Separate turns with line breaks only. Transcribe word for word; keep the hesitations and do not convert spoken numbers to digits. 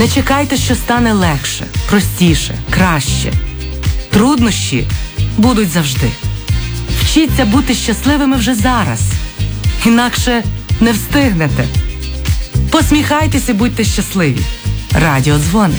Не чекайте, що стане легше, простіше, краще. Труднощі будуть завжди. Вчіться бути щасливими вже зараз. Інакше не встигнете. Посміхайтеся і будьте щасливі. Радіо дзвонить.